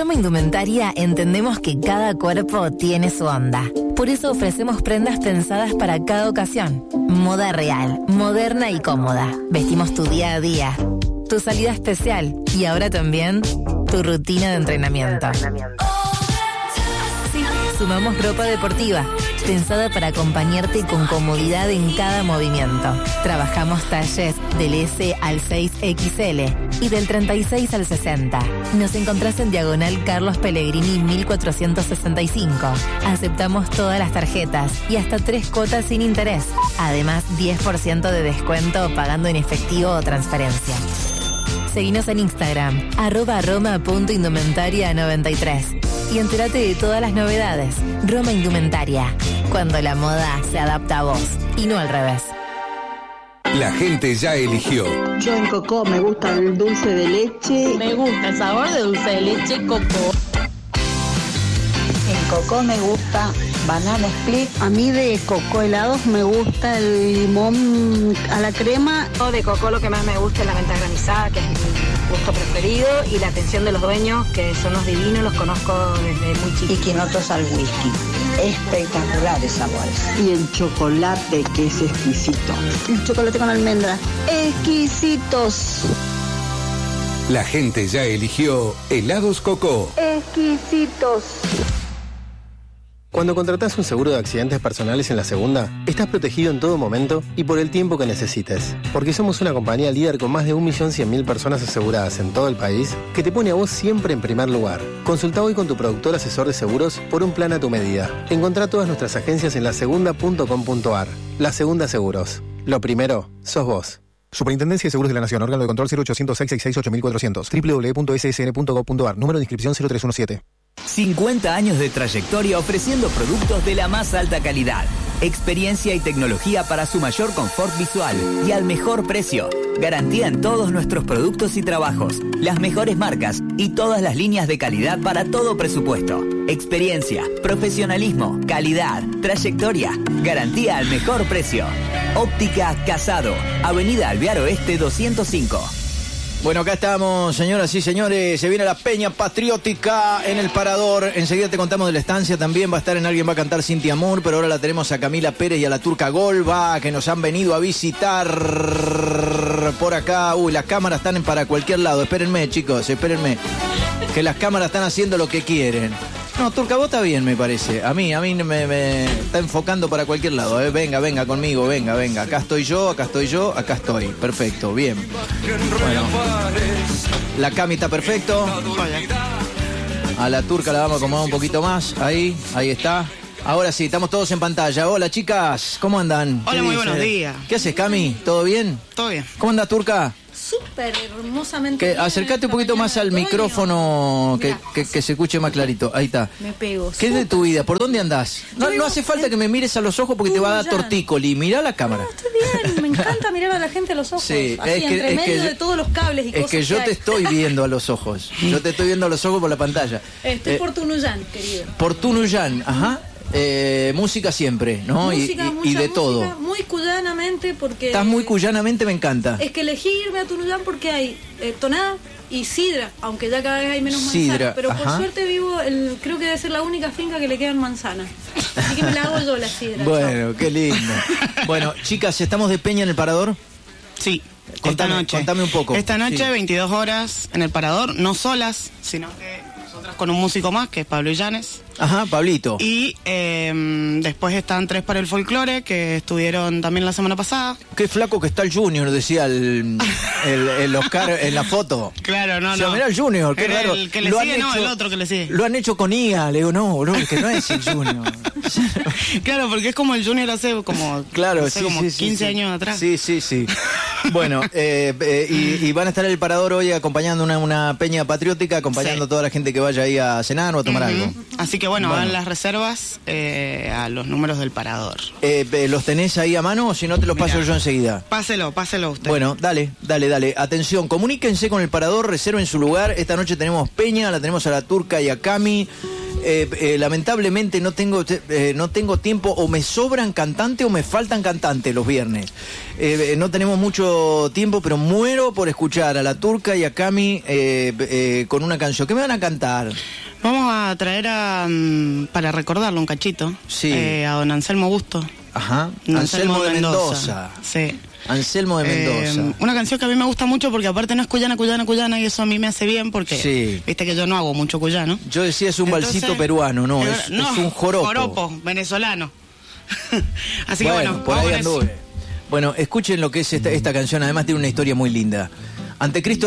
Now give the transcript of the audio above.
Roma Indumentaria entendemos que cada cuerpo tiene su onda. Por eso ofrecemos prendas pensadas para cada ocasión. Moda real, moderna y cómoda. Vestimos tu día a día, tu salida especial y ahora también tu rutina de entrenamiento. Sí, sumamos ropa deportiva, pensada para acompañarte con comodidad en cada movimiento. Trabajamos talles del S al 6XL y del 36 al 60. Nos encontrás en Diagonal Carlos Pellegrini 1465. Aceptamos todas las tarjetas y hasta 3 cuotas sin interés. Además, 10% de descuento pagando en efectivo o transferencia. Seguinos en Instagram, @roma.indumentaria93 y entérate de todas las novedades. Roma Indumentaria, cuando la moda se adapta a vos y no al revés. La gente ya eligió. Yo en Cocó me gusta el dulce de leche. Me gusta el sabor de dulce de leche Cocó. En Cocó me gusta banana split. A mí de Cocó helados me gusta el limón a la crema. De Cocó lo que más me gusta es la menta granizada, que es mi gusto preferido, y la atención de los dueños, que son los divinos, los conozco desde muy chiquito. Y quinotos al whisky. Espectaculares sabores. Y el chocolate, que es exquisito. El chocolate con almendra. Exquisitos. La gente ya eligió Helados Cocó. Exquisitos. Cuando contratás un seguro de accidentes personales en La Segunda, estás protegido en todo momento y por el tiempo que necesites. Porque somos una compañía líder con más de 1.100.000 personas aseguradas en todo el país, que te pone a vos siempre en primer lugar. Consulta hoy con tu productor asesor de seguros por un plan a tu medida. Encontrá todas nuestras agencias en lasegunda.com.ar. La Segunda Seguros. Lo primero, sos vos. Superintendencia de Seguros de la Nación. Órgano de control 0800-666-8400. www.ssn.gov.ar. Número de inscripción 0317. 50 años de trayectoria ofreciendo productos de la más alta calidad. Experiencia y tecnología para su mayor confort visual y al mejor precio. Garantía en todos nuestros productos y trabajos. Las mejores marcas y todas las líneas de calidad para todo presupuesto. Experiencia, profesionalismo, calidad, trayectoria. Garantía al mejor precio. Óptica Casado. Avenida Alvear Oeste 205. Bueno, acá estamos, señoras y señores. Se viene la Peña Patriótica en el Parador. Enseguida te contamos de la estancia. También va a estar en Alguien va a cantar Cintia Moore, pero ahora la tenemos a Camila Pérez y a la Turca Golba, que nos han venido a visitar por acá. Uy, las cámaras están para cualquier lado. Espérenme, chicos, espérenme. Que las cámaras están haciendo lo que quieren. No, Turca, vos está bien, me parece. A mí me está enfocando para cualquier lado. Venga conmigo, venga. Acá estoy yo. Perfecto, bien. Bueno, la Cami está perfecto. A la Turca la vamos a acomodar un poquito más. Ahí está. Ahora sí, estamos todos en pantalla. Hola, chicas, ¿cómo andan? Hola, muy buenos días. ¿Qué haces, Cami? ¿Todo bien? Todo bien. ¿Cómo anda, Turca? Súper hermosamente bien. Acércate un poquito más al micrófono, que se escuche más clarito. Ahí está. Me pego. ¿Qué es de tu vida? ¿Por dónde andás? No hace falta que me mires a los ojos porque te va a dar tortícoli. Mirá la cámara. No, estoy bien. Me encanta mirar a la gente a los ojos. Sí, así, entre medio de todos los cables y cosas. Es que yo te estoy viendo a los ojos. Yo te estoy viendo a los ojos por la pantalla. Estoy por Tunuyán, querido. Por Tunuyán, ajá. Música siempre, ¿no? Música, y de todo. Muy cuyanamente porque... Estás muy cuyanamente, me encanta. Es que elegí irme a Tunuyán porque hay tonada y sidra, aunque ya cada vez hay menos manzanas. Pero por suerte vivo, creo que debe ser la única finca que le quedan manzanas. Así que me la hago yo la sidra. Bueno, qué lindo. Bueno, chicas, ¿estamos de Peña en el Parador? Sí. Esta noche. Contame un poco. Esta noche, sí. 22 horas en el Parador, no solas, sino que nosotras con un músico más, que es Pablo Illanes. Ajá, Pablito. Y después están 3 para el folclore, que estuvieron también la semana pasada. Qué flaco que está el Junior, decía el Oscar en la foto. Claro, no. Mirá el Junior, qué raro. El que le sigue, no, el otro que le sigue. Lo han hecho con IA, le digo, no, que no es el Junior. Claro, porque es como el Junior hace como, claro, sí, como 15 años atrás. Sí. Bueno, y van a estar en el Parador hoy acompañando una peña patriótica, acompañando a toda la gente que vaya ahí a cenar o a tomar algo. Así que bueno, van las reservas a los números del Parador. ¿Los tenés ahí a mano o si no te los paso yo enseguida? Páselo usted. Bueno, dale. Atención, comuníquense con el Parador, reserven su lugar. Esta noche tenemos peña, la tenemos a la Turca y a Cami. lamentablemente no tengo tiempo, o me sobran cantantes o me faltan cantantes los viernes. No tenemos mucho tiempo, pero muero por escuchar a La Turca y a Cami con una canción. ¿Qué me van a cantar? Vamos a traer para recordarlo un cachito, a don Anselmo Busto. Ajá, Anselmo de Mendoza. Sí. Anselmo de Mendoza. Una canción que a mí me gusta mucho porque aparte no es cuyana, y eso a mí me hace bien porque viste que yo no hago mucho cuyano. Yo decía es un balsito peruano, no, es un joropo. Joropo, venezolano. Así bueno, que bueno, por ahí anduve. Bueno, escuchen lo que es esta canción, además tiene una historia muy linda. Antecristo